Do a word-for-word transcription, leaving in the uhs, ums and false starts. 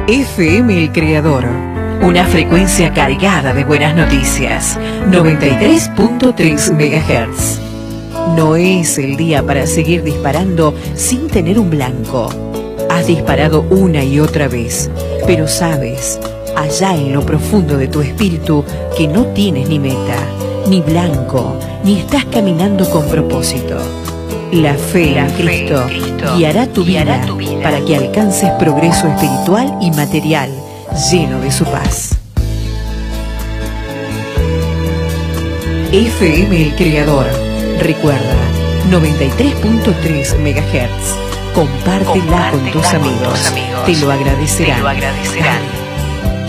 F M El Creador, una frecuencia cargada de buenas noticias. noventa y tres punto tres megahertz. No es el día para seguir disparando sin tener un blanco. Has disparado una y otra vez, pero sabes, allá en lo profundo de tu espíritu, que no tienes ni meta, ni blanco, ni estás caminando con propósito. La fe, La en fe Cristo, en Cristo guiará, tu, guiará vida tu vida para que alcances progreso espiritual y material lleno de su paz. F M El Creador. Recuerda, noventa y tres punto tres megahertz. Compártela, Compártela con, tus, con amigos. tus amigos. Te lo agradecerán. Te lo agradecerán.